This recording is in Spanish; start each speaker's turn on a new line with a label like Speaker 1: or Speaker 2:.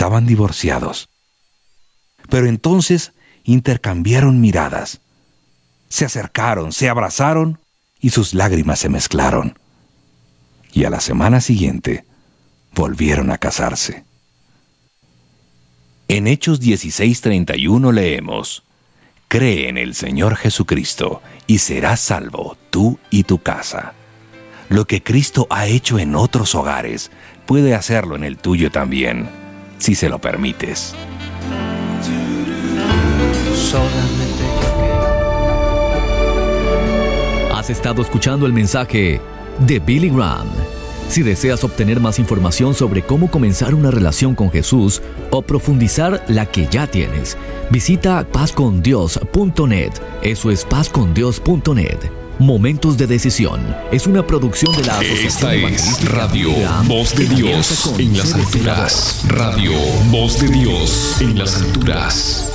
Speaker 1: estaban divorciados. Pero entonces intercambiaron miradas. Se acercaron, se abrazaron y sus lágrimas se mezclaron. Y a la semana siguiente volvieron a casarse. En Hechos 16:31 leemos: Cree en el Señor Jesucristo y serás salvo tú y tu casa. Lo que Cristo ha hecho en otros hogares, puede hacerlo en el tuyo también, si se lo permites.
Speaker 2: Has estado escuchando el mensaje de Billy Graham. Si deseas obtener más información sobre cómo comenzar una relación con Jesús o profundizar la que ya tienes, visita pazcondios.net. Eso es pazcondios.net. Momentos de Decisión es una producción de la Asociación
Speaker 3: Esta es Radio Voz de Dios en las alturas. Radio Voz de Dios en las alturas.